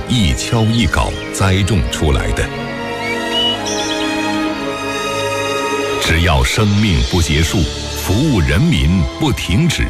一锹一镐栽种出来的。只要生命不结束，服务人民不停止。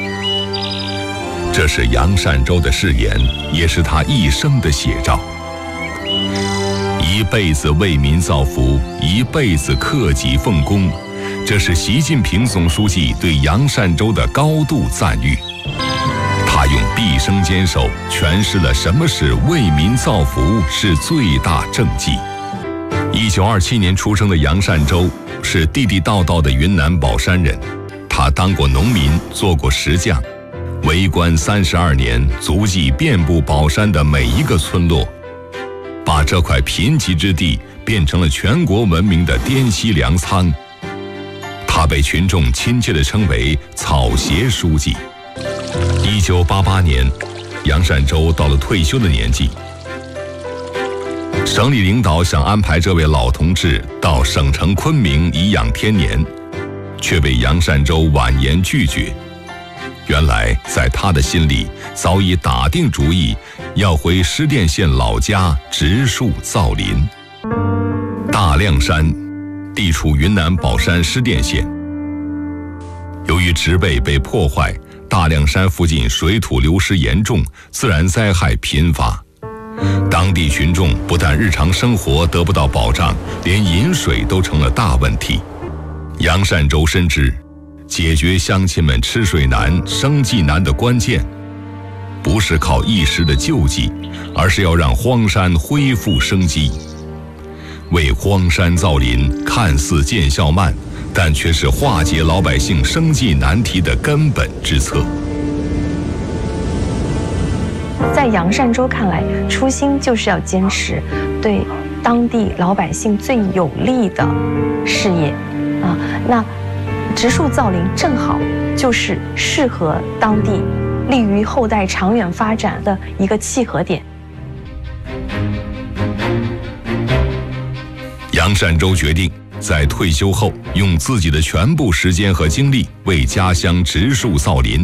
这是杨善洲的誓言，也是他一生的写照。一辈子为民造福，一辈子克己奉公，这是习近平总书记对杨善洲的高度赞誉。他用毕生坚守诠释了什么是为民造福是最大政绩。1927年出生的杨善洲是地地道道的云南保山人，他当过农民，做过石匠，为官32年，足迹遍布保山的每一个村落，把这块贫瘠之地变成了全国闻名的滇西粮仓。他被群众亲切地称为草鞋书记。1988年，杨善洲到了退休的年纪，省里领导想安排这位老同志到省城昆明颐养天年，却被杨善洲婉言拒绝。原来在他的心里早已打定主意，要回施甸县老家植树造林。大亮山地处云南保山施甸县，由于植被被破坏，大亮山附近水土流失严重，自然灾害频发。当地群众不但日常生活得不到保障，连饮水都成了大问题。杨善洲深知，解决乡亲们吃水难、生计难的关键，不是靠一时的救济，而是要让荒山恢复生机。为荒山造林看似见效慢，但却是化解老百姓生计难题的根本之策。 在杨善洲看来，初心就是要坚持对当地老百姓最有利的事业啊。那植树造林正好就是适合当地利于后代长远发展的一个契合点。 杨善洲决定在退休后用自己的全部时间和精力为家乡植树造林。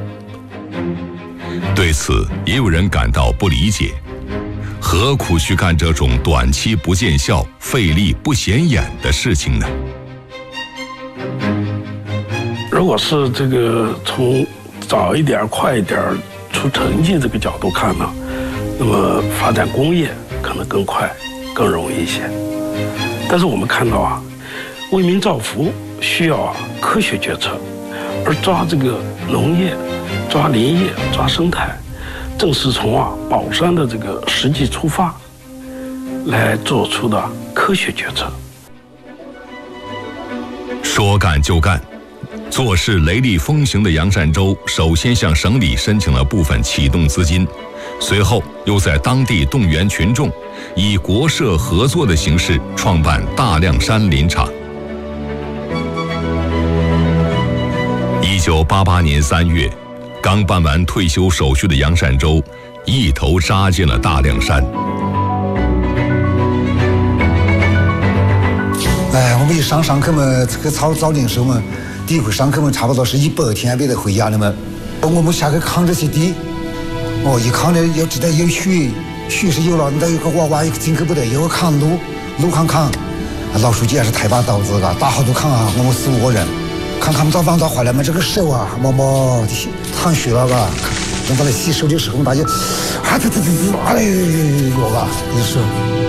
对此，也有人感到不理解，何苦去干这种短期不见效、费力不显眼的事情呢？ 如果是这个从早一点、快一点出成绩这个角度看呢，那么发展工业可能更快、更容易一些。但是我们看到啊，为民造福需要科学决策，而抓这个农业、抓林业、抓生态，正是从保山的这个实际出发来做出的科学决策。 说干就干，做事雷厉风行的杨善洲首先向省里申请了部分启动资金，随后又在当地动员群众，以国社合作的形式创办大亮山林场。1988年3月，刚办完退休手续的杨善洲一头扎进了大亮山。 我们一上课嘛，这个造林时候嘛，第一回上课嘛，差不多是100天为了回家的嘛。我们下去扛这些地，一扛呢要知道有水是有了，你再有个娃一个进去不得，有个扛路扛。老书记也是抬把刀子打好多扛啊，我们4、5个人。看他们早晚回来嘛，这个手的淌血了吧？我们把它洗手的时候，大家你说。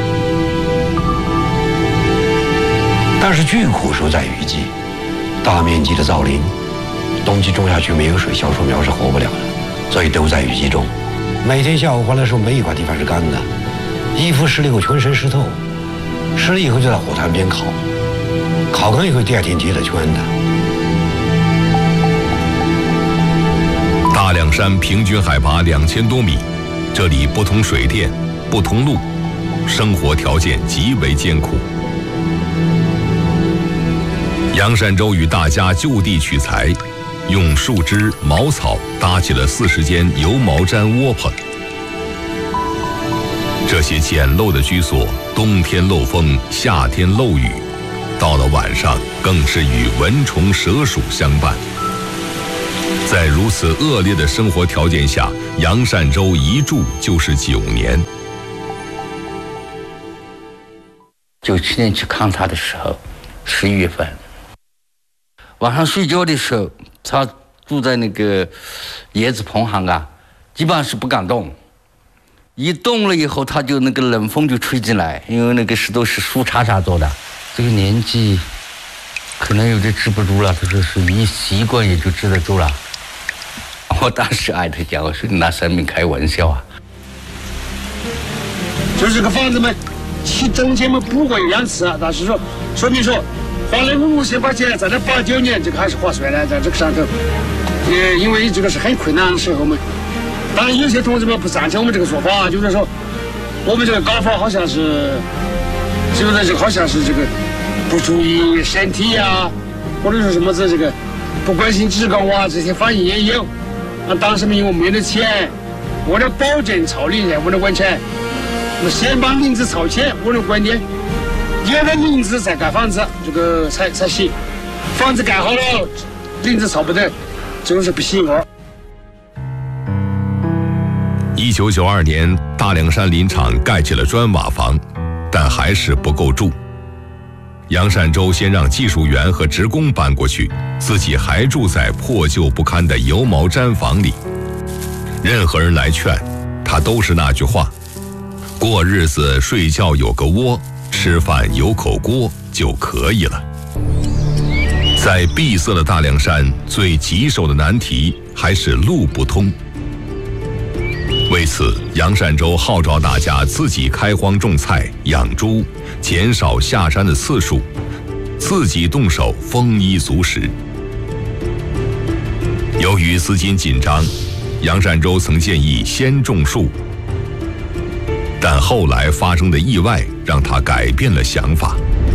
但是巨苦所在雨季，大面积的造林，冬季种下去没有水，小树苗是活不了的，所以都在雨季中。每天下午回来的时候，没一块地方是干的，衣服湿了以后全身湿透，湿了以后就在火炭边烤，烤干以后第2天接着圈的。 大亮山平均海拔2000多米，这里不通水电，不通路，生活条件极为艰苦。杨善洲与大家就地取材，用树枝、茅草搭起了40间油毛毡窝棚。这些简陋的居所，冬天漏风，夏天漏雨，到了晚上更是与蚊虫蛇鼠相伴。在如此恶劣的生活条件下，杨善洲一住就是9年。 97年去看他的时候，11月份，晚上睡觉的时候，他住在那个椰子棚上啊，基本上是不敢动，一动了以后，他就那个冷风就吹进来，因为那个石头是树杈杈做的，这个年纪可能有点治不住了，他说是一习惯也就治得住了。我当时挨他讲，我说你拿生命开玩笑啊！ 就是这个房子嘛，起整体嘛补过2次啊，但是说明说花了50些块钱，在这89年这个还是划算的，在这个上头，因为这个是很困难的时候嘛。当然有些同志们不赞成我们这个说法，就是说我们这个搞法好像是，就是这个好像是这个不注意身体呀，或者说什么子这个不关心职工啊，这些反应也有。当时因为我没得钱，为了保证草林人，为了完全，我先把林子草起，我的观点，有了林子再盖房子，这个才行。房子盖好了，林子草不得，就是不行哦。 1992年，大凉山林场盖起了砖瓦房，但还是不够住。杨善洲先让技术员和职工搬过去，自己还住在破旧不堪的油毛毡房里。任何人来劝，他都是那句话：过日子睡觉有个窝，吃饭有口锅就可以了。在闭塞的大凉山，最棘手的难题还是路不通。为此，杨善洲号召大家自己开荒种菜、养猪，减少下山的次数，自己动手丰衣足食。由于资金紧张，杨善洲曾建议先种树，但后来发生的意外让他改变了想法。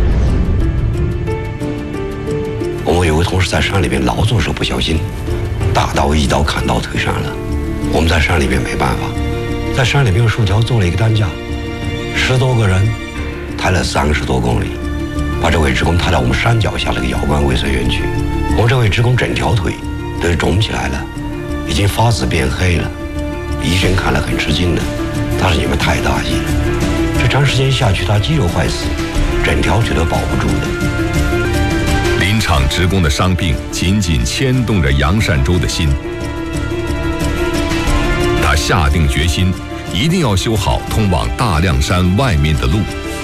我们有位同事在山里面劳作时候不小心，大刀一刀砍到腿上了。我们在山里面没办法，在山里面用树条做了一个担架，10多个人抬了30多公里，把这位职工抬到我们山脚下那个遥观卫生园区。我们这位职工整条腿都是肿起来了，已经发紫变黑了。医生看了很吃惊的，他说你们太大意了，这长时间下去他肌肉坏死，整条腿都保不住的。 林场职工的伤病紧紧牵动着杨善洲的心。他下定决心，一定要修好通往大凉山外面的路。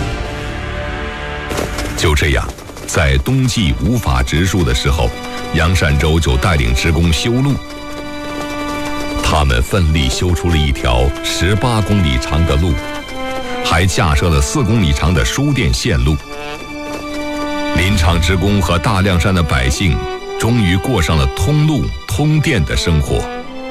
就这样，在冬季无法植树的时候，杨善洲就带领职工修路。他们奋力修出了一条18公里长的路，还架设了4公里长的输电线路。林场职工和大凉山的百姓终于过上了通路、通电的生活。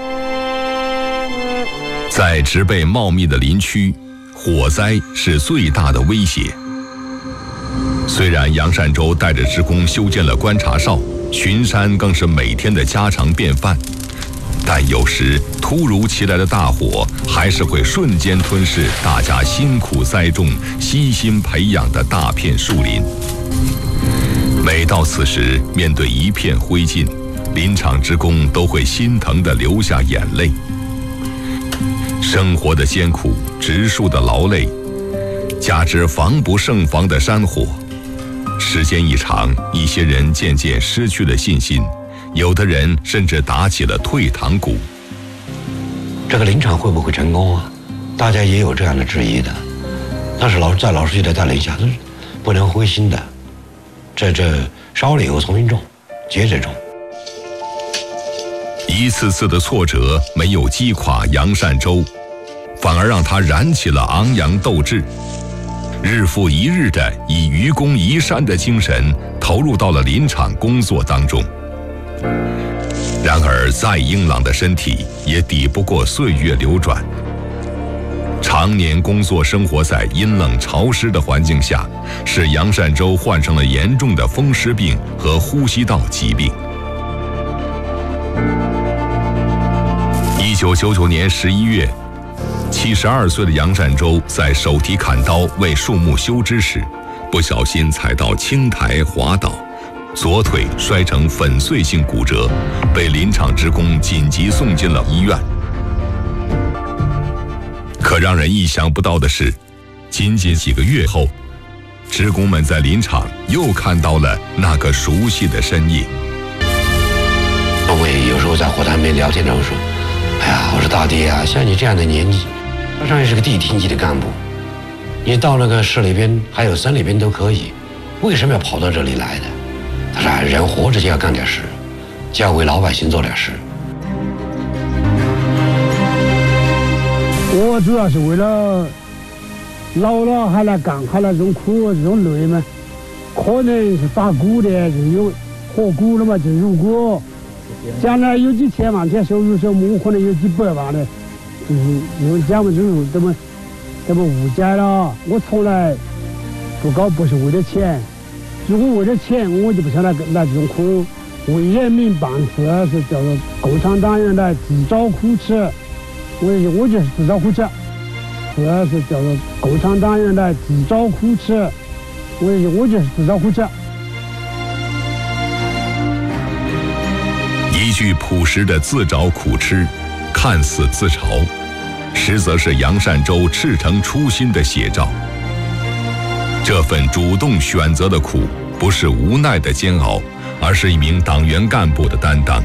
在植被茂密的林区，火灾是最大的威胁。虽然杨善洲带着职工修建了观察哨，巡山更是每天的家常便饭，但有时突如其来的大火还是会瞬间吞噬大家辛苦栽种、悉心培养的大片树林。每到此时，面对一片灰烬，林场职工都会心疼地流下眼泪。生活的艰苦，植树的劳累，加之防不胜防的山火，时间一长，一些人渐渐失去了信心，有的人甚至打起了退堂鼓。 这个林场会不会成功啊？大家也有这样的质疑的。但是在老书记的带领下，不能灰心的。这烧了以后重新种，接着种。 一次次的挫折没有击垮杨善洲，反而让他燃起了昂扬斗志，日复一日的以愚公移山的精神投入到了林场工作当中。然而再硬朗的身体也抵不过岁月流转，常年工作生活在阴冷潮湿的环境下，使杨善洲患上了严重的风湿病和呼吸道疾病。1999年11月，72岁的杨善洲在手提砍刀为树木修枝时，不小心踩到青苔滑倒，左腿摔成粉碎性骨折，被林场职工紧急送进了医院。可让人意想不到的是，仅仅几个月后， 职工们在林场又看到了那个熟悉的身影。 我也有时候在火塘边聊天的时候说：“哎呀，我说大爹啊，像你这样的年纪，马上也是个地厅级的干部，你到那个市里边还有省里边都可以，为什么要跑到这里来的？”他说：“人活着就要干点事，就要为老百姓做点事。” 我主要是为了老了还来干，还来种苦种累嘛，可能是打鼓的就有活鼓了嘛，就入股。将来有几千万天收入时候，我可能有几百万的，就是因为讲不住这么误解了。我从来不搞，不是为了钱。如果为了钱，我就不想来这种苦。为人民办事是叫做共产党员来自找苦吃，我就是自找苦吃。这是叫做共产党员来自找苦吃，我就是自找苦吃。 一句朴实的自找苦吃，看似自嘲，实则是杨善洲赤诚初心的写照。这份主动选择的苦，不是无奈的煎熬，而是一名党员干部的担当。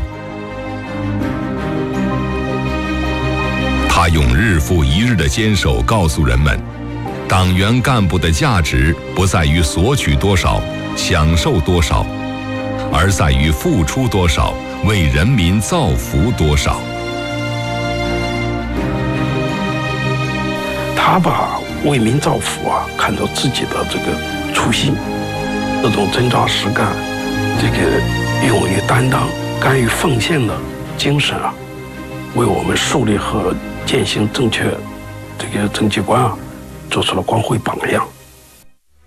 他用日复一日的坚守告诉人们，党员干部的价值不在于索取多少、享受多少，而在于付出多少，为人民造福多少。 他把为民造福看作自己的这个初心，这种真扎实干、这个勇于担当、甘于奉献的精神为我们树立和践行正确这个政绩观做出了光辉榜样。